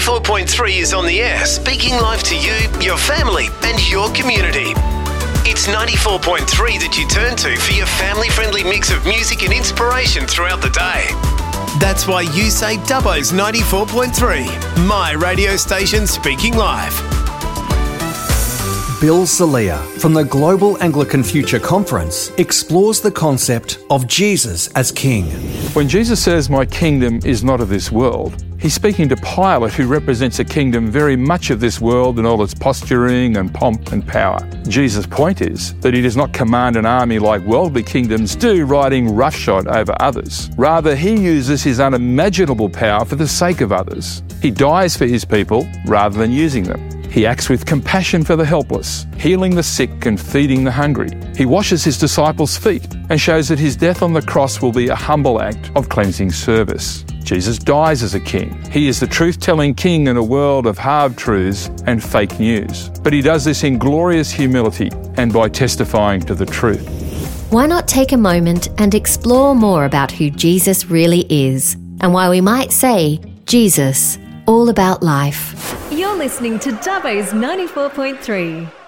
94.3 is on the air, speaking live to you, your family and your community. It's 94.3 that you turn to for your family-friendly mix of music and inspiration throughout the day. That's why you say Dubbo's 94.3, my radio station speaking live. Bill Salia from the Global Anglican Future Conference explores the concept of Jesus as King. When Jesus says, "My kingdom is not of this world," he's speaking to Pilate, who represents a kingdom very much of this world in all its posturing and pomp and power. Jesus' point is that he does not command an army like worldly kingdoms do, riding roughshod over others. Rather, he uses his unimaginable power for the sake of others. He dies for his people rather than using them. He acts with compassion for the helpless, healing the sick and feeding the hungry. He washes his disciples' feet and shows that his death on the cross will be a humble act of cleansing service. Jesus dies as a king. He is the truth-telling king in a world of half-truths and fake news. But he does this in glorious humility and by testifying to the truth. Why not take a moment and explore more about who Jesus really is and why we might say, Jesus, all about life. You're listening to Dubbo's 94.3.